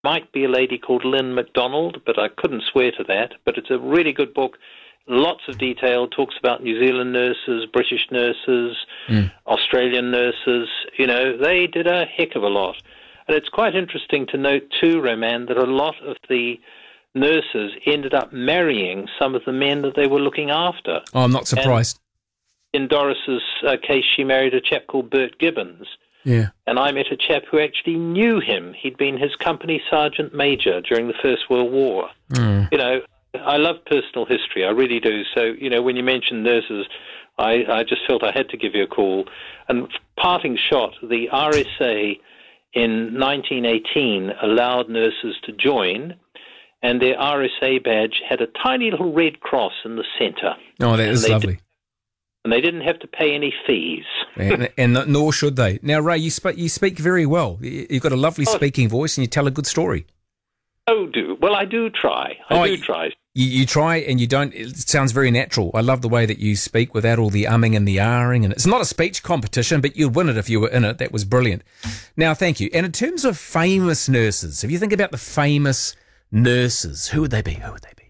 might be a lady called Lynn MacDonald, but I couldn't swear to that. But it's a really good book. Lots of detail, talks about New Zealand nurses, British nurses, Australian nurses. You know, they did a heck of a lot. And it's quite interesting to note, too, Roman, that a lot of the nurses ended up marrying some of the men that they were looking after. Oh, I'm not surprised. And in Doris's case, she married a chap called Bert Gibbons. Yeah. And I met a chap who actually knew him. He'd been his company sergeant major during the First World War. You know, I love personal history. I really do. So, you know, when you mentioned nurses, I just felt I had to give you a call. And parting shot, the RSA in 1918 allowed nurses to join, and their RSA badge had a tiny little red cross in the centre. Oh, that is lovely. And they didn't have to pay any fees. and nor should they. Now, Ray, you speak very well. You've got a lovely speaking voice, and you tell a good story. Well, I do try. I do try. You try and you don't. It sounds very natural. I love the way that you speak without all the umming and the ahhing. And it's not a speech competition, but you'd win it if you were in it. That was brilliant. Now, thank you. And in terms of famous nurses, if you think about the famous nurses, who would they be?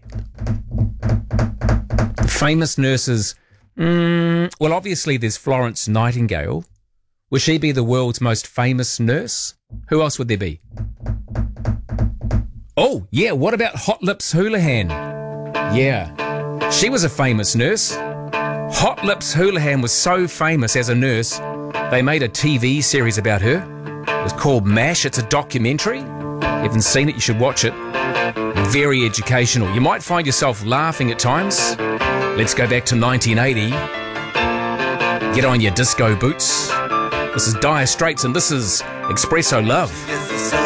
The famous nurses. Well, obviously, there's Florence Nightingale. Would she be the world's most famous nurse? Who else would there be? Oh, yeah, what about Hot Lips Houlihan? Yeah, she was a famous nurse. Hot Lips Houlihan was so famous as a nurse, they made a TV series about her. It was called MASH. It's a documentary. If you haven't seen it, you should watch it. Very educational. You might find yourself laughing at times. Let's go back to 1980. Get on your disco boots. This is Dire Straits and this is Espresso Love.